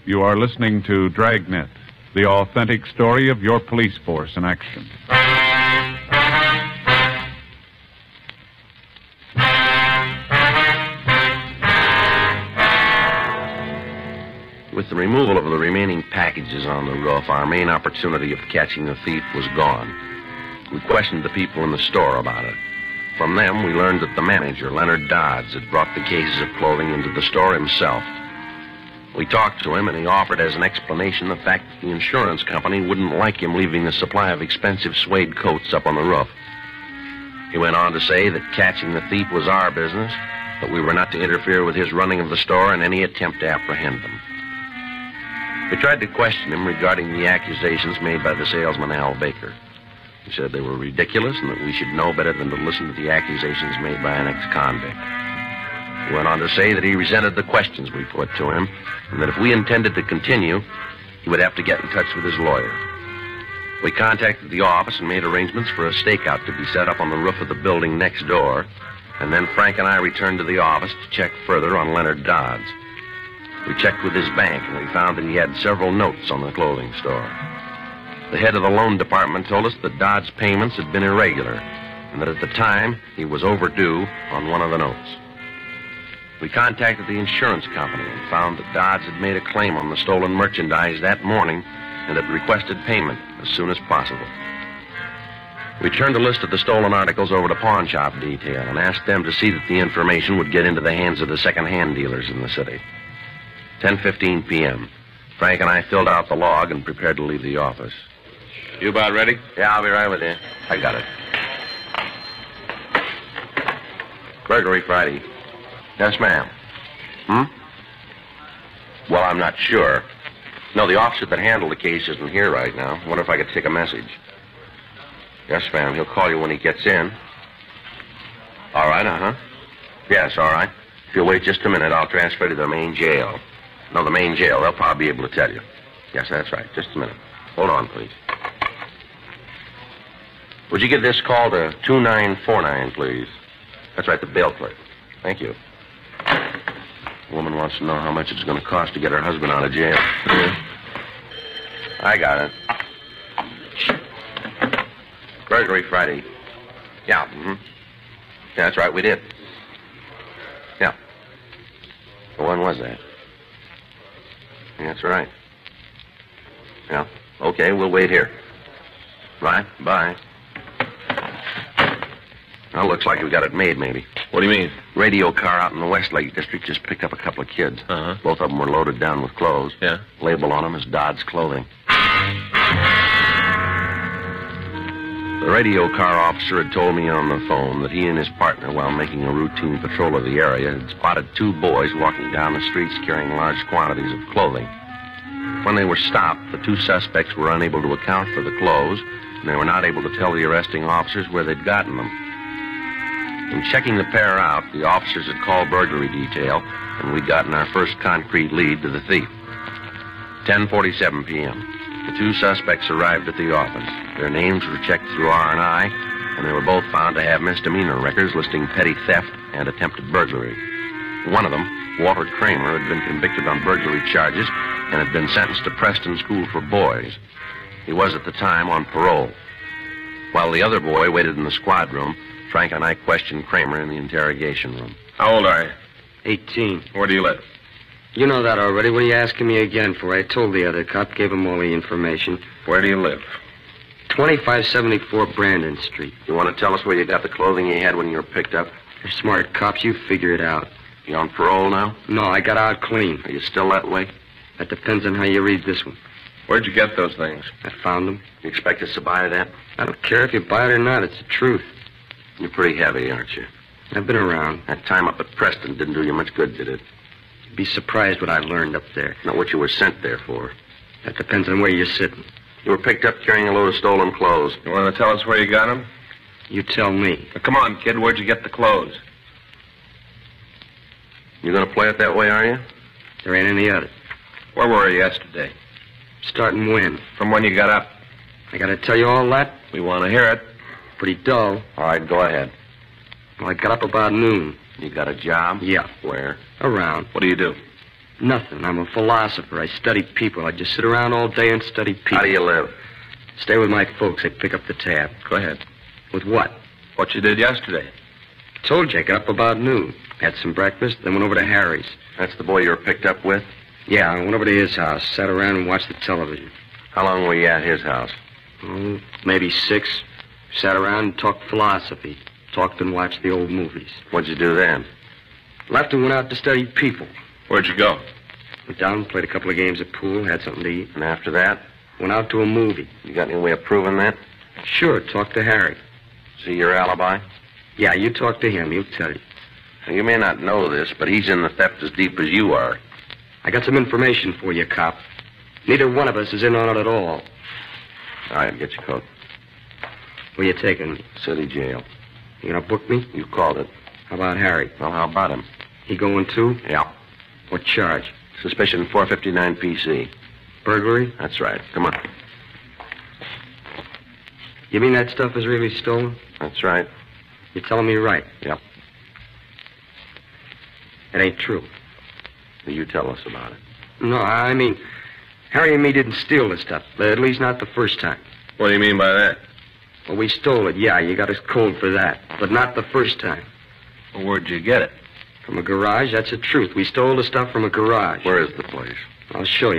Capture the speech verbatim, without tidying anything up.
You are listening to Dragnet, the authentic story of your police force in action. With the removal of the remaining packages on the roof, our main opportunity of catching the thief was gone. We questioned the people in the store about it. From them, we learned that the manager, Leonard Dodds, had brought the cases of clothing into the store himself. We talked to him, and he offered as an explanation the fact that the insurance company wouldn't like him leaving the supply of expensive suede coats up on the roof. He went on to say that catching the thief was our business, but we were not to interfere with his running of the store and any attempt to apprehend him. We tried to question him regarding the accusations made by the salesman, Al Baker. He said they were ridiculous and that we should know better than to listen to the accusations made by an ex-convict. He went on to say that he resented the questions we put to him, and that if we intended to continue, he would have to get in touch with his lawyer. We contacted the office and made arrangements for a stakeout to be set up on the roof of the building next door, and then Frank and I returned to the office to check further on Leonard Dodds. We checked with his bank, and we found that he had several notes on the clothing store. The head of the loan department told us that Dodds' payments had been irregular, and that at the time he was overdue on one of the notes. We contacted the insurance company and found that Dodds had made a claim on the stolen merchandise that morning and had requested payment as soon as possible. We turned a list of the stolen articles over to Pawn Shop Detail and asked them to see that the information would get into the hands of the second-hand dealers in the city. ten fifteen p.m. Frank and I filled out the log and prepared to leave the office. You about ready? Yeah, I'll be right with you. I got it. Burglary Friday. Yes, ma'am. Hmm? Well, I'm not sure. No, the officer that handled the case isn't here right now. Wonder if I could take a message. Yes, ma'am. He'll call you when he gets in. All right, uh-huh. Yes, all right. If you'll wait just a minute, I'll transfer you to the main jail. No, the main jail. They'll probably be able to tell you. Yes, that's right. Just a minute. Hold on, please. Would you give this call to two nine four nine, please? That's right, the bail clerk. Thank you. The woman wants to know how much it's going to cost to get her husband out of jail. I got it. Burglary Friday. Yeah, mm-hmm. Yeah, that's right, we did. Yeah. When was that? Yeah, that's right. Yeah. Okay, we'll wait here. Right, bye. Well, looks like we got it made, maybe. What do you mean? Radio car out in the Westlake district just picked up a couple of kids. Uh-huh. Both of them were loaded down with clothes. Yeah. Label on them is Dodds Clothing. The radio car officer had told me on the phone that he and his partner, while making a routine patrol of the area, had spotted two boys walking down the streets carrying large quantities of clothing. When they were stopped, the two suspects were unable to account for the clothes, and they were not able to tell the arresting officers where they'd gotten them. In checking the pair out, the officers had called burglary detail, and we'd gotten our first concrete lead to the thief. ten forty-seven p.m. The two suspects arrived at the office. Their names were checked through R and I, and they were both found to have misdemeanor records listing petty theft and attempted burglary. One of them, Walter Kramer, had been convicted on burglary charges and had been sentenced to Preston School for Boys. He was at the time on parole. While the other boy waited in the squad room, Frank and I questioned Kramer in the interrogation room. How old are you? Eighteen. Where do you live? You know that already. What are you asking me again for? I told the other cop, gave him all the information. Where do you live? twenty-five seventy-four Brandon Street. You want to tell us where you got the clothing you had when you were picked up? You're smart cops. You figure it out. You on parole now? No, I got out clean. Are you still that way? That depends on how you read this one. Where'd you get those things? I found them. You expect us to buy that? I don't care if you buy it or not. It's the truth. You're pretty heavy, aren't you? I've been around. That time up at Preston didn't do you much good, did it? You'd be surprised what I learned up there. Not what you were sent there for. That depends on where you're sitting. You were picked up carrying a load of stolen clothes. You want to tell us where you got them? You tell me. Now, come on, kid. Where'd you get the clothes? You going to play it that way, are you? There ain't any other. Where were you yesterday? Starting when? From when you got up. I got to tell you all that? We want to hear it. Pretty dull. All right, go ahead. Well, I got up about noon. You got a job? Yeah. Where? Around. What do you do? Nothing. I'm a philosopher. I study people. I just sit around all day and study people. How do you live? Stay with my folks. They pick up the tab. Go ahead. With what? What you did yesterday. Told you I got up about noon. Had some breakfast, then went over to Harry's. That's the boy you were picked up with? Yeah, I went over to his house, sat around and watched the television. How long were you at his house? Oh, maybe six. Sat around and talked philosophy. Talked and watched the old movies. What'd you do then? Left and went out to study people. Where'd you go? Went down, played a couple of games of pool, had something to eat. And after that? Went out to a movie. You got any way of proving that? Sure, talked to Harry. See your alibi? Yeah, you talk to him. He'll tell you. Now, you may not know this, but he's in the theft as deep as you are. I got some information for you, cop. Neither one of us is in on it at all. All right, get your coat. Where you taking me? City jail. You gonna book me? You called it. How about Harry? Well, how about him? He going too? Yeah. What charge? Suspicion four fifty-nine P C. Burglary? That's right. Come on. You mean that stuff is really stolen? That's right. You're telling me right? Yep. It ain't true. You tell us about it. No, I mean, Harry and me didn't steal the stuff. At least not the first time. What do you mean by that? Well, we stole it, yeah, you got us cold for that. But not the first time. Well, where'd you get it? From a garage, that's the truth. We stole the stuff from a garage. Where is the place? I'll show you.